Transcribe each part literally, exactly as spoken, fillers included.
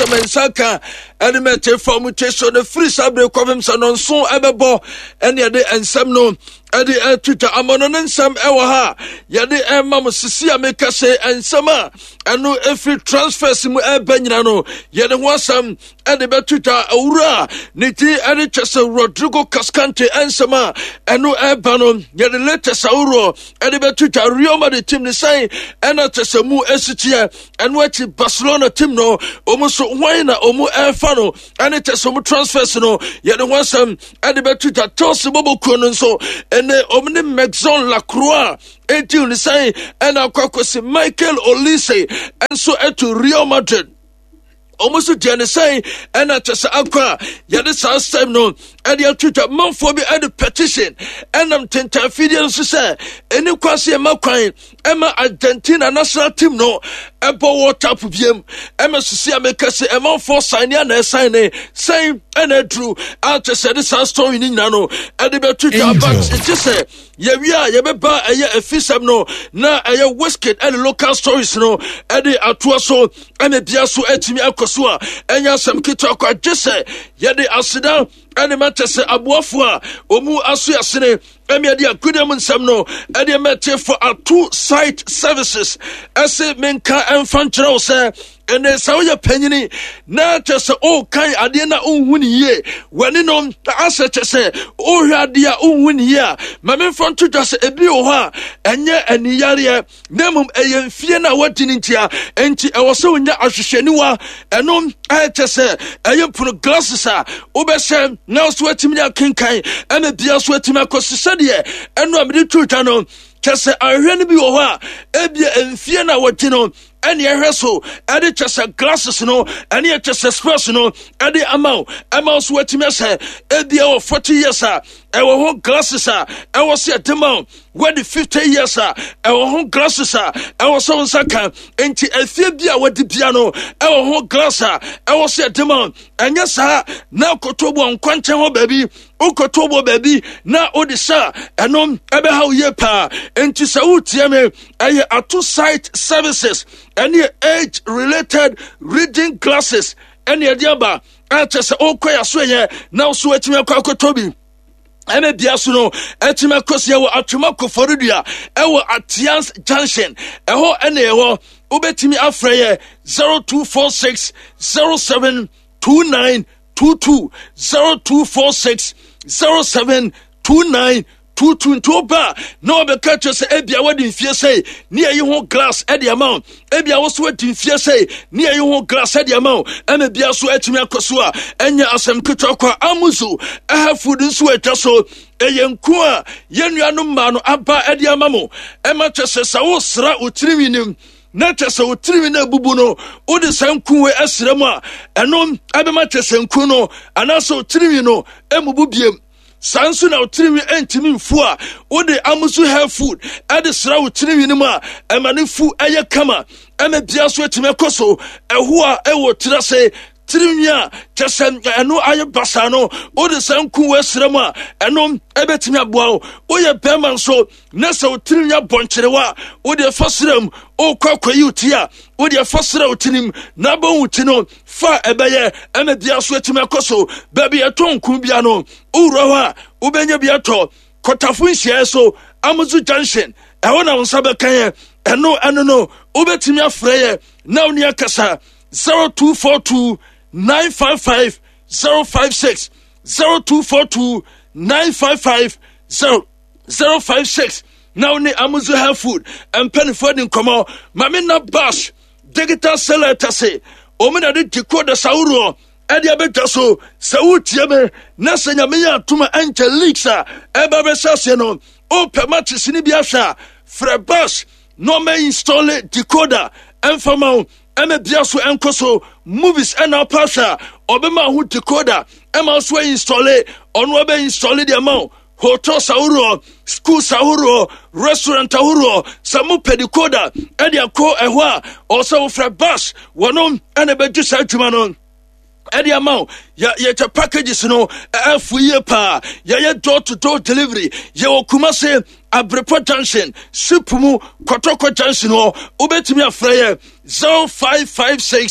Mensaka and mete for mutation the free sabre covens and on so ebebo and yade and some no Adi e Twitter amonon sam ewa ha yade e mam sisi ameka se ensama eno efi transfers mu e banyina no yade wasam ade be Twitter awura niti ade chese Rodrigo Cascante ensama eno e bano yade latest awuro ade be Twitter Real Madrid team ni sai ena chese mu esitia eno ati Barcelona team no omo so hwan na omo e fa no ane chese mu transfers no yade wasam ade be Twitter toss bobo kono so ene omni Maxon Lacroix eti unisai ena kwakwasi Michael Olise enso etu Real Madrid almost to say and at a aqua yada south time no and your Twitter month for me at the petition and I'm ten fidians to say any quasi Maquine Emma Argentina national team no Apple water of him Emma Susia make us a month for sign and sign a same and a true out to say this story in Nano and the Twitter box it just say yeah we are yeah ba a year a fish no na a year whiskey and local stories no and the atuaso and the biaso etimi akosua enya sam kitwa kwa jese ye de asida ene matese aboafo a omu aso yasene emi de akudem nsam no ede mete for a two site services ese menka emfankyerɛ se ene sawoya panyini na tese o kan ade na unhuni ye wani no asa tese o hwade a unhuni ye ma memfon to tese ebi o ha enye aniyare nemum eyemfie na wadini ntia enti ewo se onya ahwehwaniwa eno ayetese eyempunu glasses a obese na so atimi akenkan ena bia so atimi akosise de eno amede tuta no tese ahwene bi wo ha ebia emfie na wadino any reso, any chest glasses no, any chest express no, any amount, amount sweaty mess, any hour forty years, our home glasses, I was at the mount, when the fifty years, our home glasses, I was on Saka, and a fibia with the piano, our home glass, I was at the mount, and yes, sir, now Kotobo and Quantum baby, Okotobo baby, now Odessa, and on Eberhow Yepa, and Tisaut Yame, I are two site services. Any age-related reading classes, any adiaba, answers all queer swear, now sweating a cocotobi. And a diasuno, Etima Cosia, Atumako Foridia, Ewa Atians Junction, Eho Eneo, Ubetimi Afraye, zero two four six zero seven two nine two two, zero two four six zero seven two nine two two two ba no be catch say ebia wedding fie say near you ho glass e the amount ebia wo so wedding fie say near you ho glass e the amount and ebia so atimi akoso a enya asem kitwa kwa amuzu e ha food so etwa so eyenku a yenuanu ma no aba e the amamo e ma twese sa wo sra otiriwinim na twese otiriwi na bubu no wo de sanku we asrem a eno abema twese nku no anaso otiriwi no emubu biem Sansu na utiriwi entimi mfu a wode amusu health food ade sra utiriwi ni ma emane fu eye kama eme bia so etime koso eho a ewo tirase tiriwi a kyesem eno aye basa no wode sanku we sra ma eno ebetimi aboa oye bema so na se utiriwi aboncherewa wode fasram o kwakwayi utia wode fasra utinim na bon utino fa ebeye eme bia so etime koso baby etonku bia no Urawa, Ubenya Biato, Kotafunshia so, Amuzu Junction, Ewana Unsabe Kaya, and no, and no, Ubetimia Freya, now near Kasa, zero two four two nine five five zero five six, zero two four two nine five five zero zero five six, now near Amuzu Health Food, and Penny Fording Como, Mamina Bash, Digital Seller Tase, Omina de Decoda Sauro. Edia beta so sauti yame nasa nyamenya atuma Angelixa eba besase no o permatch ni biasha Frebas no me install decoder enfama eme biaso enkoso movies ena pasha obema hu decoder ema so install onu obe install the amount hotel sauro school sauro restaurant sauro samu pedicoder edia ko ehwa also Frebas wono ene beju sa adwuma no Eddie amount, ya ya packages no F year pa ya ya door to door delivery ya okumase Abrepo Junction Supumu Kotoko Junction no ubetimi afraye zero five five six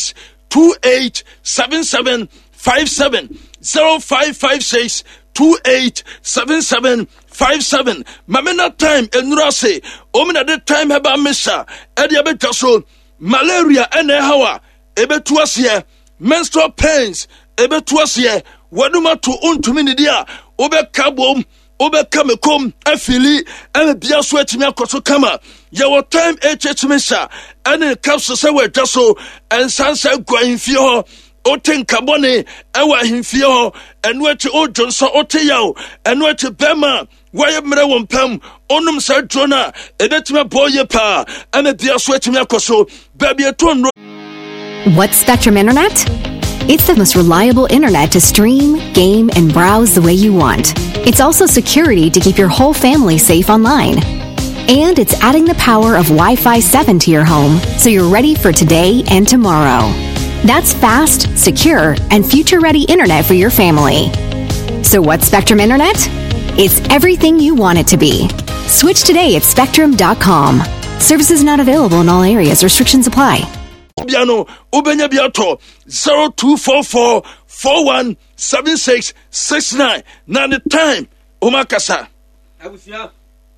two eight seven seven five seven zero five five six two eight seven seven five seven. Mamena time enurase omina de time heba mesha edi abetwa so malaria ene hawa ebetu ase menstrual pains ebetu ase waduma to ontumi ne dia obeka bom obeka mekom afili ene bia so atimi akoso kama ye wo time hh mesha ene capsule se we twa so ensansa guanfie ho oten kabone ewa himfie ho enu ati ojonso oteyaw enu ati bema waye mre wompam onum sa drona ebetime boye pa ene bia so atimi akoso baby eton. What's Spectrum Internet? It's the most reliable internet to stream, game, and browse the way you want. It's also security to keep your whole family safe online. And it's adding the power of Wi-Fi seven to your home so you're ready for today and tomorrow. That's fast, secure, and future-ready internet for your family. So what's Spectrum Internet? It's everything you want it to be. Switch today at spectrum dot com. Services not available in all areas. Restrictions apply. Biano ubenya biato zero two four four four one seven six six nine. Now the time umakasa. Abusia.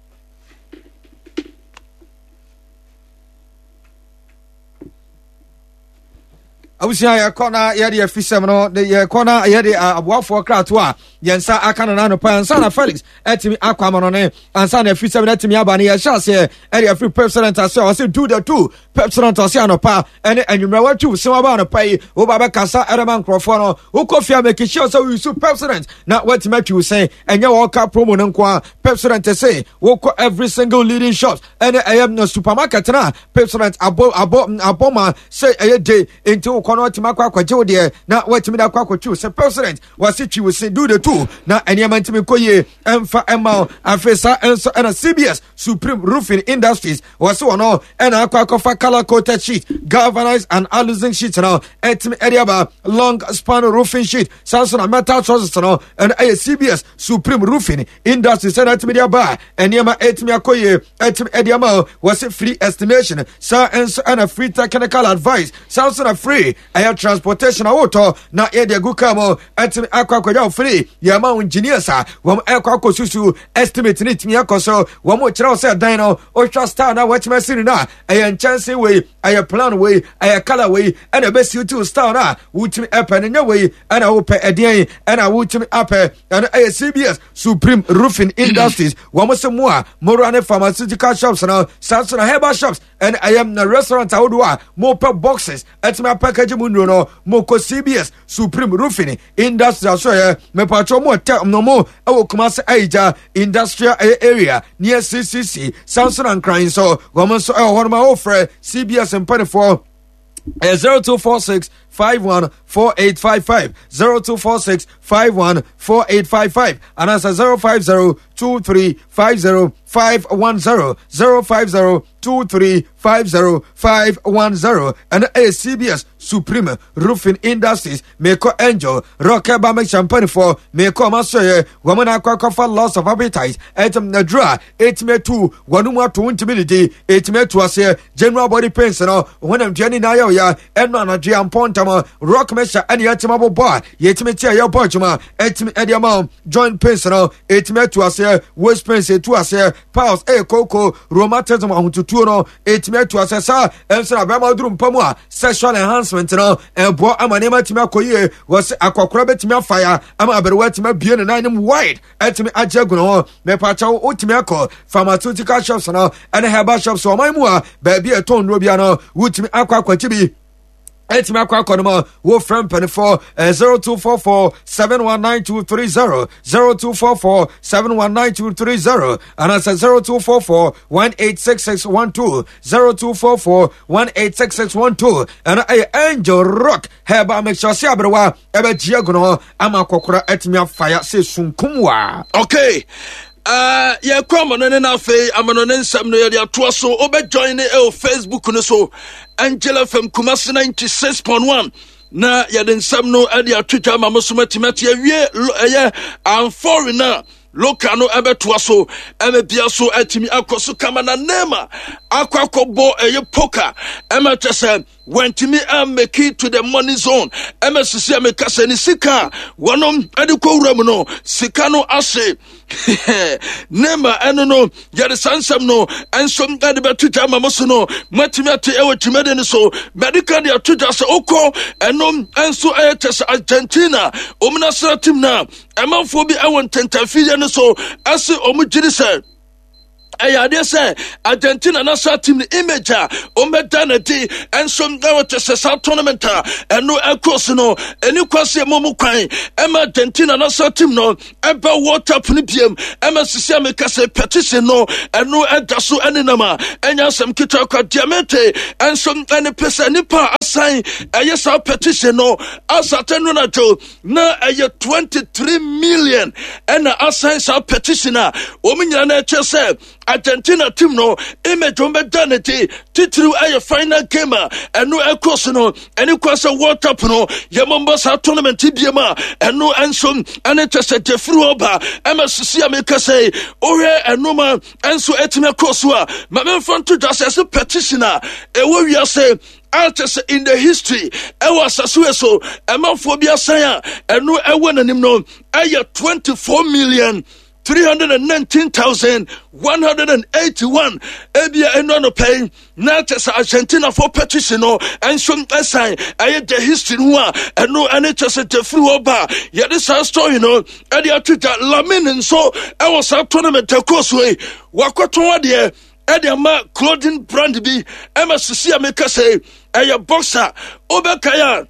Abusia ya kona yadi ya fisem no de ya kona yadi abuafo krato a yensa aka no na pa ansa na Felix etimi akwa mo no ne ansa na fisem na etimi aba ne ya hyase area free president ase o se do the two president ase anopa ene anwumra watu se aba no pai wo baba kasa ereman crofo no wo kofia make sure so we su president na what matthew say enye wo ka promo no kwa president say wo ko every single leading shop ene ayam no supermarket na president abo abo aboma say eye day into kono timakwa kwaje de na watimi da kwa kwachu say president wasi twi we say do the two na eniam ntimi koye emfa ema afesa enso na C B S Supreme Roofing Industries wasi wono ena akwa kofa color coated sheet galvanized and aluminum sheet now etimi eriaba long span roofing sheet Samsung metal trusses now and a C B S Supreme Roofing Industries and etimi dia ba eniam etimi akoye etimi ediama wasi free estimation sa enso na free technical advice Samsung free air transportation auto na e de gukamo etimi akwa kwaja free ya ma engineers a wom ekwa kosusu estimate ni timi akoso wom kira say dan no o twa star na watchma siri na ayen chance way ayen plan way ayen color way and be suit star na wutimi epen nya way and wo pe eden and wutimi ape and ayen C B S Supreme Roofing Industries wom semu a morane pharmaceutical shops na Samsung herbal shops and I am na restaurant awodwa mo pe boxes etimi package mu no mo ko C B S Supreme Roofing Industries so eh me patro mo te no mo e wo kuma se aija industrial area near C C C Samsung and Crying so woman so e ho ma offer C B S and for zero two four six five one four eight five five zero two four six five one four eight five five and as a zero five zero two three five zero five one zero zero five zero two three five zero five one zero and a C B S Supreme Roofing Industries Meko Angel Rocker Bama Champagne for Meko Masoye woman aquacofa loss of appetite etem nadra eight me two one more to intimidity eight me to us general body pains no when I'm Jenny na ya and na Adrian Pontama rock mesha and yatimabo bar yetime tia your bochuma etim ediamount joint pains no eight me to us waist pains to us pals e coco rheumatism ahuntutu no eight me to us sa enso abema drum pamu a sexual enhancement no ebo amanema timia koye was akokora betimi afire ama aberewa timia bie ne nanim wide etimi ajaguno ho me pacha otimi akọ pharmaceutical shops no and herbal shops o maimu a ba bia ton no bia no wutimi akwa akwachi bi etimi akwa akonoma wo from pen for zero two four four seven one nine two three zero zero two four four seven one nine two three zero and as zero two four four one eight six six one two zero two four four one eight six six one two and I Angel Rock heba make sure say abrewa ebe giagono ama kokora etimi afire say sunkumwa. Okay. Uh, yeah, come on, and I say, I'm on an some no area to us. So, over join the Facebook, no so Angela from Kumasi ninety-six point one. Na, ya den some no area Twitter, Mamma Sumatimati, yeah, I'm foreigner. Loka no ebe to us so, ebe bia so etimi akoso kama na nema. Akwa kobo eye poker. Ema chese. went to me and make it to the money zone. M S C M Kasani Sika, one of Ediko Ramono, Sikano Ashe, Nema, and no, Yadisansam no, and some Gadibatuta Mamosono, Matimati Ewa Timeden so, Medica de Atutas Oko, and no, and so Aetas Argentina, Omnasa Timna, Amaphobi Ewan Tentafian so, as Omujidisa. I dare say Argentina national team image Ombedanity and some South tournament and no across no and you can see Momo Quine Emma Argentina national team no Eba water punipium Emma Sisiame Case petition no and no Edasu Anima and ya some Kitaka Diamante and some any person nipa assign a yes our petition no as at Renato na a twenty-three million and assign our petitioner Ominyana Chese Argentina team no image on Bedanity titru a final gamer and no across no and you cross a water no Yamambasa tournament tibiama and no answer and it just a defruoba Emma Susia make us say oh and no man and so etime crosswa my front to just as a petitioner a warrior say artists in the history ewa sasueso emaphobia saya and no ewa nanim no aya twenty-four million three hundred nineteen thousand one hundred eighty-one ebia eno no pay na tesa Argentina for petition no and some assign aye the history no and no and tesa the free oba ya this story no e dey Twitter Lamine so e was a tournament course way wakoton de e dey ma clothing brand bi e ma sisi ameka say e boxer obekaya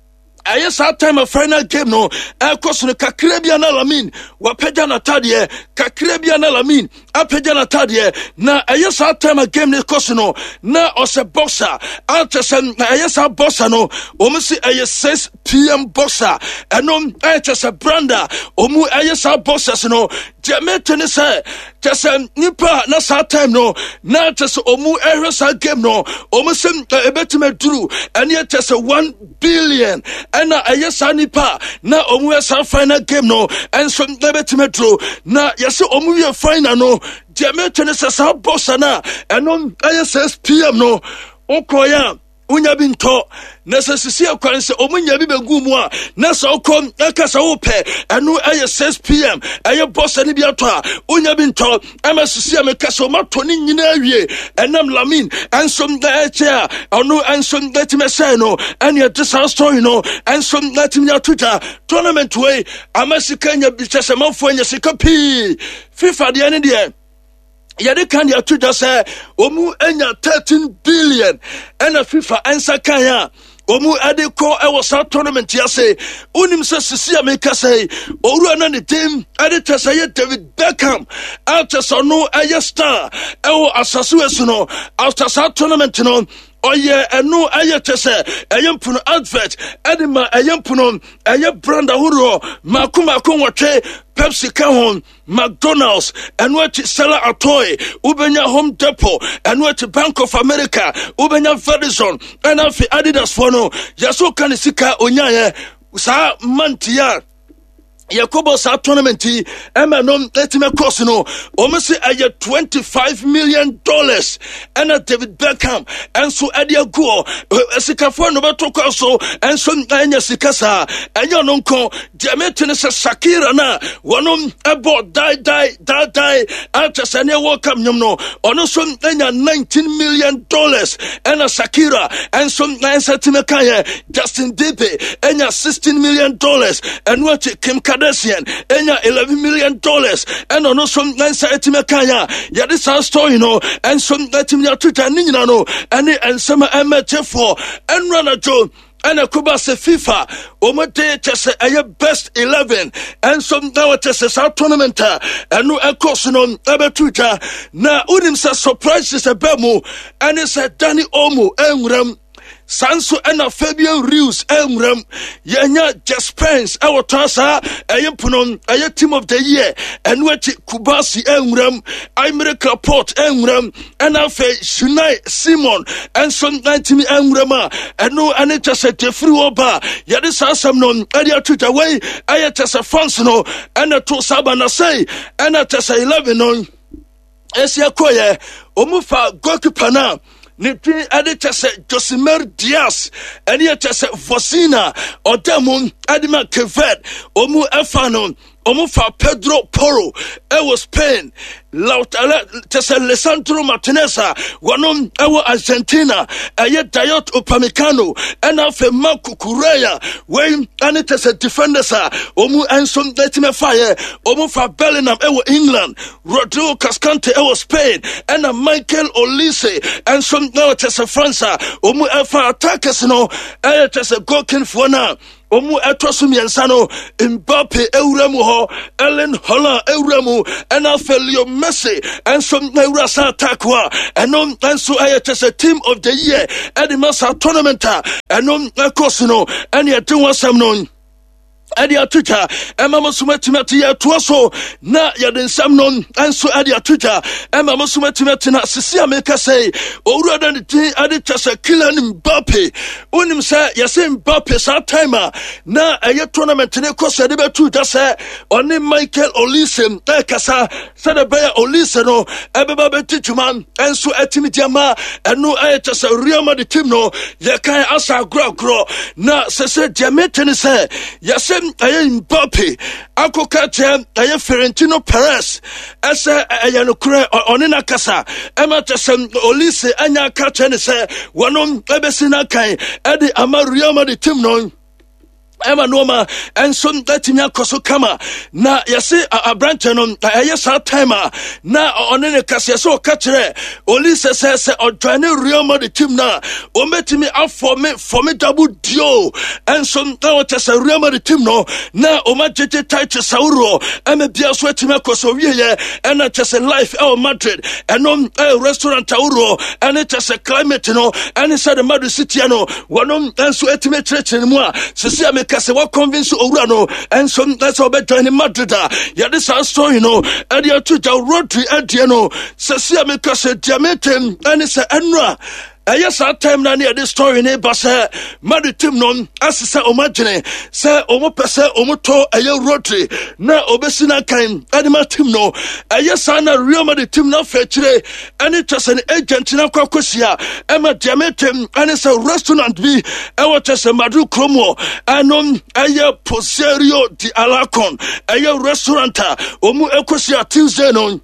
I saw time a final game no a course no Kakrebia na Lamine wa peja na tadie Kakrebia na Lamine a peja na tadie na I saw time a game ne course no na ose boxer after some I saw boxer no omu si I six p m boxer eno I just a brander omu I saw boxers no Jamaica ne say just nipa na sa time no na just omu ehwe sa game no omu sem ebetime duru and yet just one billion and na ayesa nipa na omu esa final game no and so ebetime duru na yesi omu ye final no Jamaica ne say sa boss na eno ayesa p m no okoya unya binto necessity akwanse omunya bi begu mu a na so kom akasa wo pe eno aye six p m aye boss ani bi ato a unya binto amasusi amekasa o mato ni nyina awie enam Lamine ansom da eche a ono ansom da timese no ene this story no ansom da timnya Twitter tournament way amasika nya bi chese manfo nya sika pi FIFA de ene de yade kan ya Twitter say omu enya thirteen billion and a FIFA answer kan ya omu ade ko e was a tournament ya say unim se sisi ameka say oru na ne team ade tesa ye David Beckham after so no aye star e wo asasu esu no after sa tournament no oye eno aye tese ayempuno advert edima ayempuno aye brand ahuro makuma konwotwe Pepsi Kahon, McDonald's, and what Stella Artois, Ubenya Home Depot, and what Bank of America, Ubenya Verizon, and Alfi Adidas Fono, Yaso Kanisika Onyaye, Sa Mantia. Yakobo sa tournament ema no etime course no almost a twenty-five million dollars and a David Beckham and so adia go sikafo no beto so and so anya sikasa anya no nko diametene se Shakira na wonom ebo die die die die after sane welcome nyom no ono so anya nineteen million dollars and a Shakira and so anya time kan Justin Bieber anya sixteen million dollars and what Kim Kardashian enya eleven million dollars and ono some nine etime kanya ya this story no and some etime Twitter ni nyina no ene ensema emeche for and run ajo and a Kuba se FIFA omode chese aye best eleven and some now chese sa tournament and no e course no ebe Twitter na unim sa surprises ebemu and it's a Danny Omo enwram Sanso and a Fabian Rius Emram Yanya Just Pence our Tasa Ayampunon Aya Team of the Year and what Kubasi Emram I Miracle Port Emram and Alfe Shunai Simon and some nineteen Emrama and no Anita said the free oba Yadisa Samnon Adia Twitter way Ayatasa Fansano and a Tosabana say and a Tessa eleven on Esia Koye Omufa Goki Pana ne din ade kyɛ sɛ Josimar Diaz ɛne yɛ kyɛ sɛ Vosina ɔdɛmu ade ma Kevet ɔmu ɛfa no ɔmu fa Pedro Porro ɛwɔ Spain Lautaro kyɛ sɛ Lisandro Martinez a wɔnom ɛwɔ Argentina ɛyɛ Dayot Upamecano ɛna afei Marco Correa wei ɛne kyɛ sɛ defenders a ɔmu ɛnso ɛtumi fayɛ ɔmu fa Bellingham ɛwɔ England Rodrigo Cascante ɛwɔ Spain ɛna Michael Olise ɛnso ɛwɔ kyɛ sɛ France a ɔmu ɛfa attackers no ɛyɛ kyɛ sɛ goalkeeperfoɔ no Omu etwa so miɛnsa no Mbappe ewura mu hɔ Erling Haaland ewura mu ɛna Leo Messi ɛnso ewura sa attack wa ɛno ɛnso ɛyɛ kyɛ sɛ team of the year ɛde masa tournament a ɛno ɛkɔso no ɛne ɛde wɔsɛm no Adi atuta ema musuma timati ya tuaso na ya densam non enso adi atuta ema musuma timati na sisi ameka say owura dan tin adi chasa Kylian Mbappe unim say ya say Mbappe sa timer na eye tournament ne koso de betu da say oni Michael Olise e kasa say de be Olise no ebeba betituma enso atimi diama eno eye chasa Real Madrid team no ya kan asa gro gro na se se diamete ne say ya say aye Mbappe akoka che aye Florentino Perez ese aye no kure oni na kasa ema tesem Olise anya ka che ne se wonom ebesi na kan e de ama Real Madrid team no Emma Noma and some Latinia Koso Kama na yase a branchenon a yes our timer na on any Cassia catcher Olise says or trying Real Madrid team na o met me out for me for me double dio and some now just a Real Madrid team no na o ma jete tight Sauro and a beer sweating Koso yeah and not just a life El Madrid and on a restaurant Tauro and it's just a climate no and it's a Madrid City no one on and sweating me church anymore so see me Kase wa convince owura no enso that's all better in Madrid ya this our story no e dey to the road to e no se see me Kase diamete and say enra yes, that time na near this story ne ba say Madrid team no asese omagene say omo pese omo to aye rotary na obesina kan animal team no yes na Real Madrid team na fetire any just an agent na kwakosia e ma diamete and say restaurant bi e wo tese Madrid kromo anom aye Poserio di Alacon aye restaurant omo ekosia Tuesday no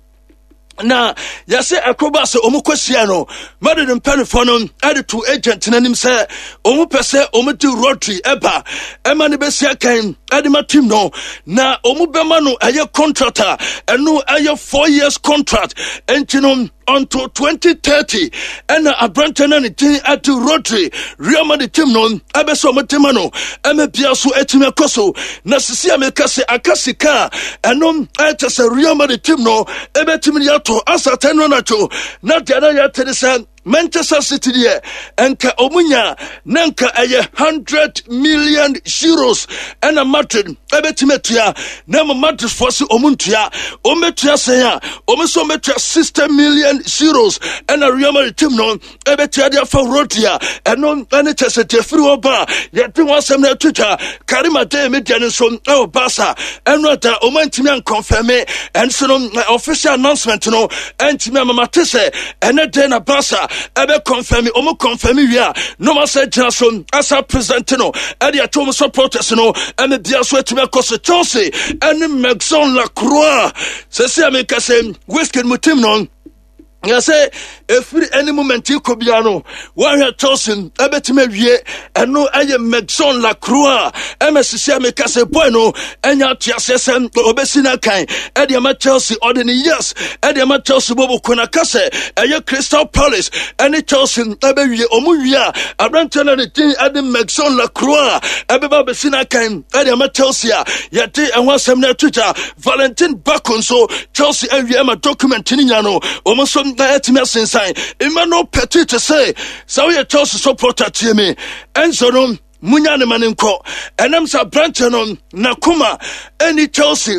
na yase akoba se omu kwasia no Madrid mpanifo no ade to agent nanim se omu pese omu di rotary eba ema ne besia kan ade ma team no na omu bema no aye contractor eno aye four years contract entino until twenty thirty and a branch and anything at the Rotary Real Madrid team no abeso motemano eme biaso etime koso na sisi ameka se akasika enom ete se Real Madrid team no ebetimi yato asa tenno nacho na dia na ya tenisa Manchester City there enka omunya nanka aye one hundred million euros and a Madrid ebetimetua na Madrid force omuntua ometua say a omeso metua sixty million euros and a Real Madrid team no ebetia dia for Rodia and no any chese free oba ye tin wasem na Twitter Karima de media no so e Barca and no that omantimi an confirm and so no official announcement no entimi amamatese and then na Barca ebe confirm omo confirm wi a no ma say Jason asa present no e dey atom supporters no e me bia so etime koso Chelsea and Maxon Lacroix se se ameka say West Ham team no ya say every any moment you could be ano one here Chelsea ebetime wie eno aye Maxon Lacroix M S C ameka say boy no enya tiasesem obesina kan e dey ma Chelsea ordinary yes e dey ma Chelsea bobo kona kase aye Crystal Palace any Chelsea ebe wie omu wie a abrantana ne tin ade Maxon Lacroix ebeba besina kan e dey ma Chelsea ya dey enwasem na Twitter Valentin Bakon so Chelsea awie ma document ni nya no omo so na etime sensan Emmanuel Petit to say so we Chelsea supporter to me enso no munya ne manenko enam sa branch no nakuma any Chelsea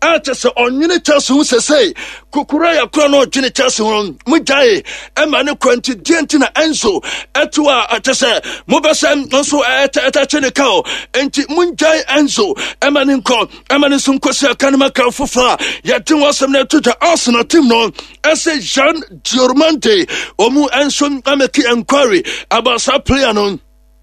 Achese onyine Chelsea hu sesei kukura ya kura no onyine Chelsea hu mujae ema ne kwanti dienti na Enzo etua achese mobese nso eta eta chene kao enti munjae Enzo ema ne nko ema ne sunkosi akanema ka fufa ya tin wasem na tuta Arsenal team no ese Jean Diormante omu Enzo ameki inquiry about sa player no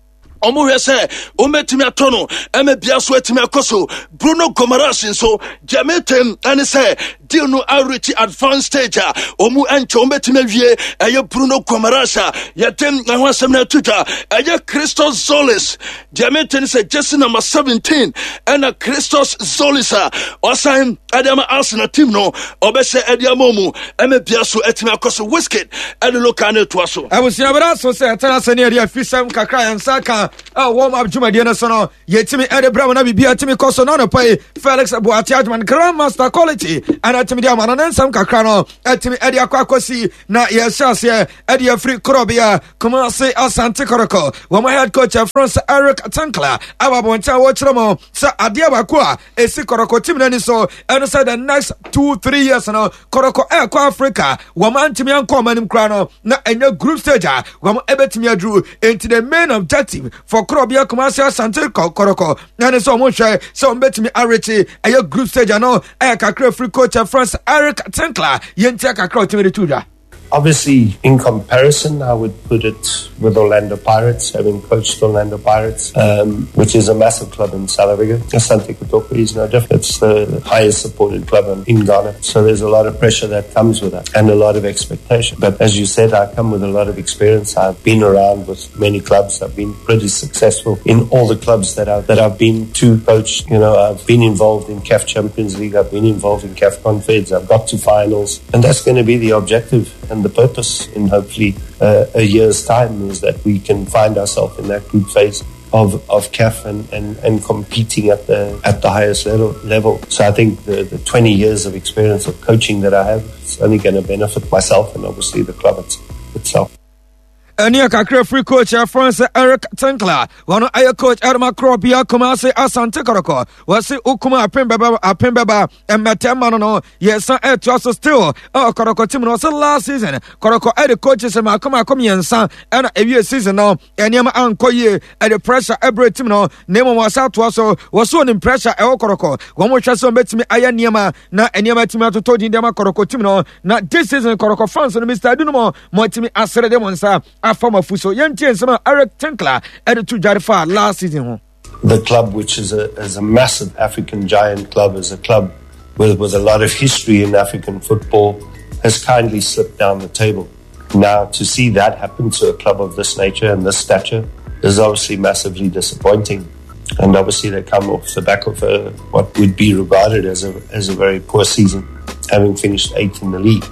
omo hwese o metimi atono eme bia so etimi akoso Bruno Gomaras so Jametem ane say deal no outreach advanced stage omo enche o metimi wie eye Bruno Gomaras yatem na hwasem na tuta eye Christos Zolis Jametem say just number seventeen and a Christos Zolis osan adama Arsenal team no obese ediamo mu eme bia so etimi akoso Wizkid and local network so I was yabra so say atana sene area fisam kakra yansa ka ah warm up jumadi na so no yetimi ede bram na bibia timi koso no no pai Felix Boati Adman grandmaster quality and atimi dia manana nsam kakra no atimi ede akwakosi na yeshas ye ede free krobia kuma say Asante Koroko wo head coach France Eric Tankla ababoncha wo chromo sa adia bakwa esi Koroko team na ni so and say the next two three years no Koroko e kwa Africa wo man timi anko manim kra no na enye group stage wo ebetimi adru into the main objective for Krobia Kumasi Asante Koroko and so much so betimi arete a group stage no e kakra free coach France Eric Tankla yentia kakra timi tuja. Obviously, in comparison, I would put it with Orlando Pirates, having coached Orlando Pirates, um, which is a massive club in South Africa. Asante Kotoko is no different. It's the highest supported club in Ghana. So there's a lot of pressure that comes with that and a lot of expectation. But as you said, I come with a lot of experience. I've been around with many clubs. I've been pretty successful in all the clubs that I've, that I've been to coach. You know, I've been involved in C A F Champions League. I've been involved in C A F Confeds. I've got to finals. And that's going to be the objective. And the purpose in hopefully uh, a year's time is that we can find ourselves in that group phase of, of C A F and, and, and competing at the at the highest level level. So I think the, the twenty years of experience of coaching that I have is only going to benefit myself and obviously the club itself. Ania kakra free coach France Eric Tankla wano aya coach Erma Krobia Kumasi Asante Koroko wasi ukuma apembeba apembeba emetema no no yesa eto still oh Koroko team no so last season Koroko ede coaches ma akoma akom yensa na ewie season no eniema ankoye ede pressure every team no nemo wasa to so waso on pressure e Koroko wo mo hwese on betimi aya niema na eniema team atoto din dem Koroko team no na this season Koroko fans no Mister Aduno mo timi asere dem nsa former Fuso Yantian Sama Eric Tankla added to Jarifa last season. The club, which is a is a massive African giant club, is a club with, with a lot of history in African football, has kindly slipped down the table. Now, to see that happen to a club of this nature and this stature is obviously massively disappointing. And obviously they come off the back of a, what would be regarded as a as a very poor season, having finished eighth in the league.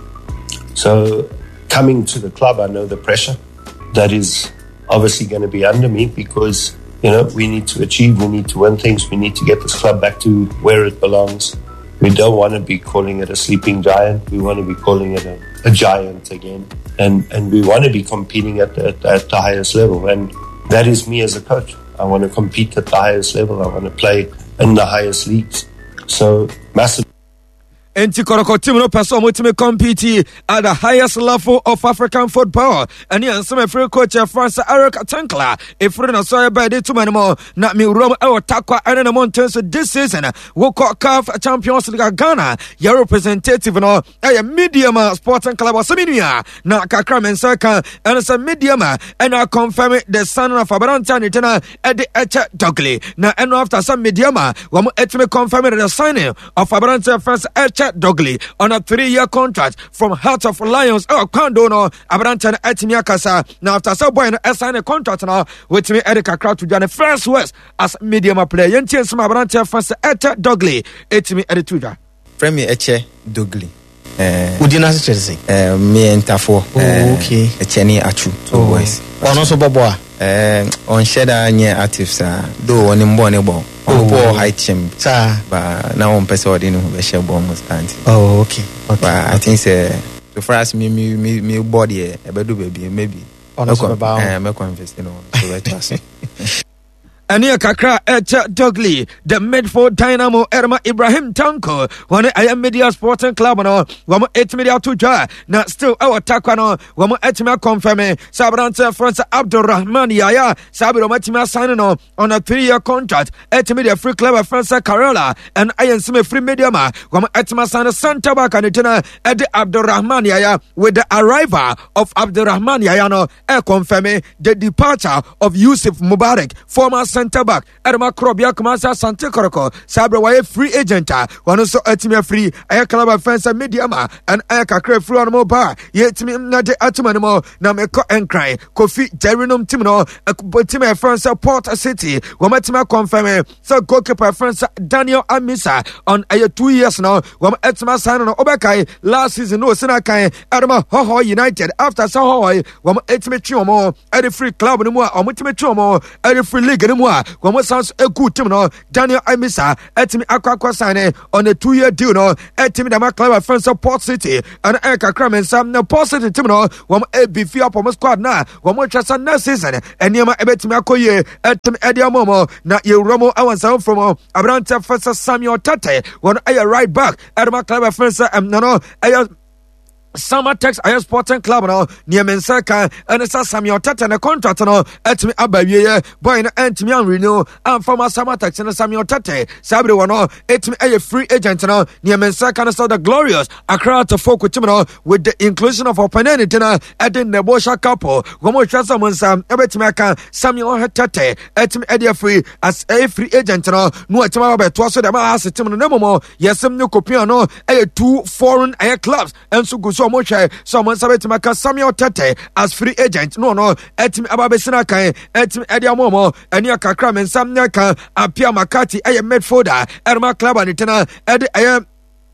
So coming to the club, I know the pressure that is obviously going to be under me because, you know, we need to achieve, we need to win things, we need to get this club back to where it belongs. We don't want to be calling it a sleeping giant. We want to be calling it a, a giant again. And and we want to be competing at the, at, at the highest level. And that is me as a coach. I want to compete at the highest level. I want to play in the highest leagues. So, massive. Enti Koroko team no person ultimate compete at the highest level of African football. And here some free coach France Eric Tankla. If we na so by the two man more na me rom e takwa and the mountains this season. We call C A F Champions League Ghana. Your representative no a medium sporting club or seminia na kakra mensaka and some medium and I confirm the son of Abranta Nitana at the Echa Dogley. Now and after some medium we mo etme confirm the signing of Abranta France Echa Dogley on a three-year contract from Heart of Lions. Oh, Kwando no Abranta Etimi Akasa. Now after so boy no sign a contract now with me Erica Crowd to join the first West as medium player. Yentian some Abranta France Echa Dogley. Etimi Edituja. Premier Eche Dogley. Eh, Udina Chelsea. Eh, me entafo. Oh, okay. Echeni Achu. Two oh. boys. Ono so boboa. Eh, on sheda nye active sa. Do oni mbo ne bo. On po high champ. Sa ba na on pese odi no be share bo most anti. Oh, okay. Okay. But I think say so far as me me me me body e be do baby maybe. Ono so ba. Eh, me ko invest no. So let us. ɛne kakra ɛkyɛ Dogley the midfield dynamo Erma Ibrahim Tanko wɔne ɛyɛ media sporting club no wɔn etimi de ato dwa na still ɛwɔ takwa no wɔn etimi akɔnfɛm sɛ aberante France Abdulrahman Yaya sɛ abere wɔn etimi asign no on a three year contract etimi de free club of France Carola and ɛyɛ nsɛm free media ma wɔn etimi asign center back and ɛtina ɛde Abdulrahman Yaya with the arrival of Abdulrahman Yaya no ɛ confirm the departure of Yusuf Mubarak former center back Erma Krobia Kumasa Sante Koroko Sabra waye free agent one so etimi free aya club of fans media ma and aya kakra free on mobile yetimi na de atuma no na me ko enkran Kofi Jerinum team no team France Port City womatima confirm so goalkeeper France Daniel Amisa on aya two years now wom etima sign no obekai last season no sina kan Erma Hoho United after so Hoho wom etimi twom at the free club no mu a omutimi twom at the free league no mu a wom sounds a good team no Daniel Amisa etimi akwa sign on a two year deal no etimi dama club of France Port City and Eka Kramen Sam na Port City team no wom e beefy up on squad na wom twasa next season eniema ebetimi akoye etimi edia momo na Yeromo awansa from Abrante First Samuel Tate won a right back Edema club of France um, no no a Summer Tex Air Sporting Club no near Mensaka and it's a Samuel Tate and a contract no etimi abawie boy na entimi an renew and former Summer Tex and Samuel Tate sabre wono etimi a free agent no near Mensaka and so the Glorious Accra to folk with no with the inclusion of Openeni na at the Nebosha couple gomo twasa monsa ebetimi aka Samuel Tate etimi edia free as a free agent no no etimi abeto so the ma has team no nemomo yesem no kopia no a two foreign air clubs and so go so much someone sabet maka Samuel Tate as free agent no no etimi ababesina kan etimi edia momo eni akakra men samne kan apia makati eye midfielder Erma club anitena ede eye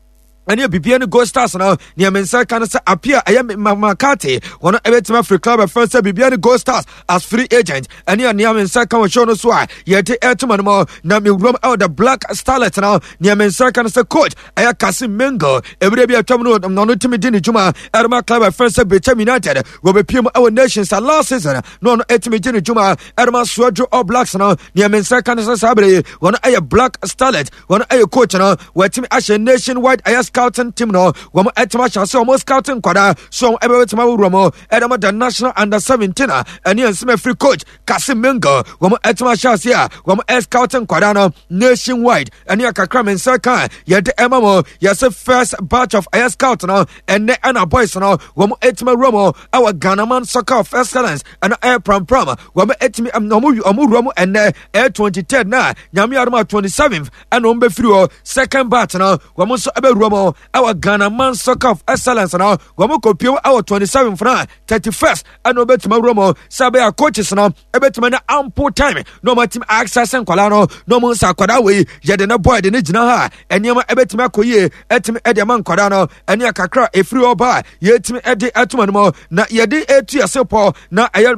and you be any Ghost Stars now near Mensa can say appear I am Makati one ebetima free club of first be any Ghost Stars as free agent and you near Mensa can show no why yet etman more now me roam out the Black Starlet now near Mensa can say coach I Kasim Mengo every be a terminal no timidini Juma Erma club of first be United will be P M our nations last season no etimidini Juma Erma Swadro or Blacks now near Mensa can say Sabre one a Black Starlet one a coach now where team Ashen nationwide I ask scouting team no wom etima chance almost scouting kwada so ebe wetima wuromo edema the national under seventeen and yen some free coach Kasim Mengo wom etima chance ya wom scouting kwada no nationwide and ya kakra men second ye de emamo yes first batch of air scout no and na boys no wom etima romo our Ghana man soccer of excellence and air pram pram wom etimi amu amu romo and air twenty-third na nyame arma twenty-seventh and wom be free second batch no wom so ebe romo our Ghana man soccer of excellence now wamo kopio our twenty-seventh na thirty-first and obetima romo sabe our coaches now obetima na ample time no my team access and kwala no no mo sa kwada we ye de na boy de ne gina ha eniema obetima koye etimi ede man kwada no eni akakra efri oba ye etimi ede atuma no na ye de etu yasepo na aye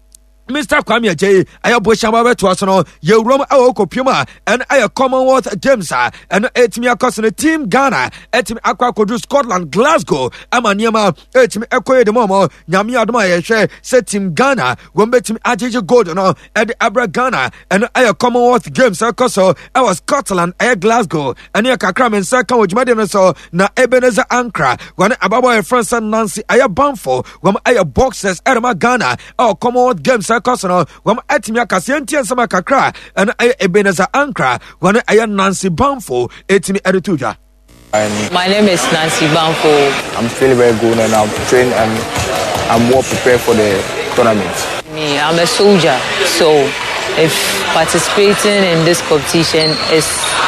Mister Kwame Ajay, I have Bush Amabe to us no, you room our copuma, and I a Commonwealth James, and etimi across the team Ghana, etimi aqua could do Scotland, Glasgow, Amaniama, etimi echo de Momo, Yami Admire, set team Ghana, Wombetim Ajay Golden, and the Abra Ghana, and I a Commonwealth Games, Acoso, I was Scotland, I Glasgow, and Yakakram and Saka, which Madinaso, na Ebenezer Ankara, one Ababa France and Nancy, I a Bamfo, one I a boxers, Erma Ghana, our Commonwealth Games, Kosono, wam etimia kasienti sama kakra, and I Ebenezer Ankara, when I Nancy Bamfo, etimi edutuja. My name is Nancy Bamfo. I'm feeling very good and I'm trained and I'm more prepared for the tournament. Me, I'm a soldier, so if participating in this competition is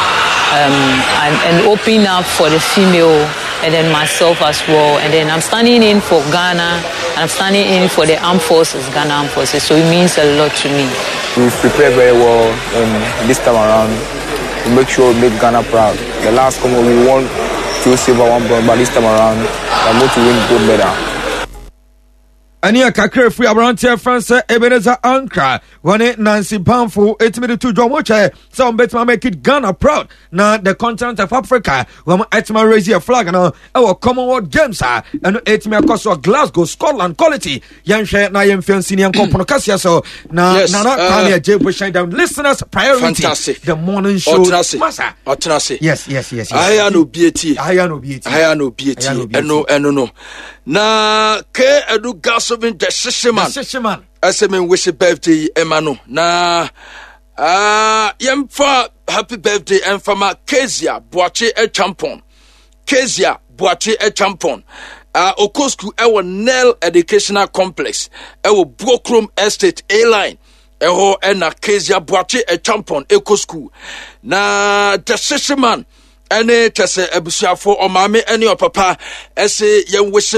um, an, an opening up for the female and then myself as well, and then I'm standing in for Ghana, and I'm standing in for the armed forces, Ghana armed forces, so it means a lot to me. We've prepared very well, and this time around, we make sure we make Ghana proud. The last time we won two silver, one bronze, but this time around, I'm going to win gold medal. Ania kakre free abrantia France Ebenezer Ankra one Nancy Banfo etimi to John Moche some better make it Ghana proud na the continent of Africa when etima raise a flag na our Commonwealth Games ah and etimi akoso Glasgow Scotland quality yanhwe na yemfiansi ni ankopono kasia so na yes, na na uh, Kanye J pushing down listeners priority fantastic. The morning show masa otenase yes yes yes yes aya no bieti aya no bieti aya no bieti eno eno no na ke edu gasovin the shishiman shishiman asemen wish birthday emano na ah yemfa happy birthday emfama Kezia Boache e champon Kezia Boache e champon ah okosku ewo Nel Educational Complex ewo Brokrom Estate A-line eho ena Kezia Boache e champon ekosku na the shishiman ene tese ebusuafo omame ene opapa ese yen wish